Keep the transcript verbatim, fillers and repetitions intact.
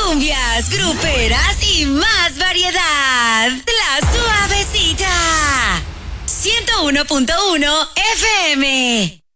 cumbias, gruperas y más variedad. La Suavecita. ciento uno punto uno F M.